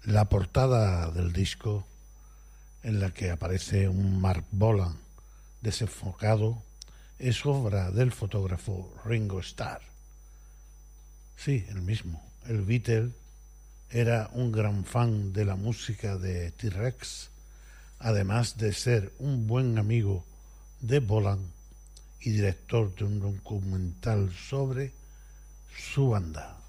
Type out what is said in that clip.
La portada del disco, en la que aparece un Mark Bolan desenfocado, es obra del fotógrafo Ringo Starr. Sí, el mismo. El Beatle era un gran fan de la música de T-Rex, además de ser un buen amigo de Bolan y director de un documental sobre su banda.